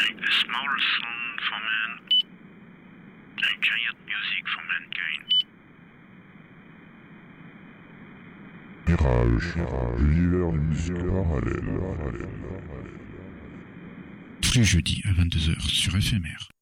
A small sound for man, a giant music for mankind. Mirage, l'univers d'une musique parallèle. Tous les jeudis à 22h sur FMR.